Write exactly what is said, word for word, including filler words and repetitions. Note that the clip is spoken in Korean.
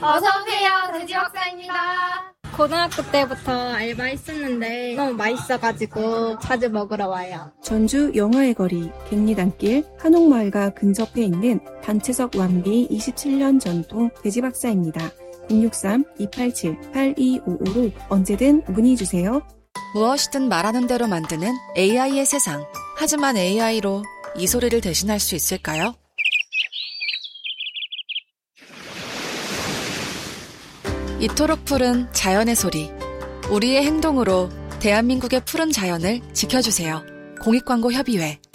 어서오세요. 돼지 박사입니다. 고등학교 때부터 알바했었는데 너무 맛있어가지고 자주 먹으러 와요. 전주 영화의 거리, 갱리단길, 한옥마을과 근접해 있는 단체석 완비 이십칠 년 전통 돼지박사입니다. 공육삼 이팔칠 팔이오오로 언제든 문의주세요. 무엇이든 말하는 대로 만드는 에이아이의 세상. 하지만 에이아이로 이 소리를 대신할 수 있을까요? 이토록 푸른 자연의 소리. 우리의 행동으로 대한민국의 푸른 자연을 지켜주세요. 공익광고협의회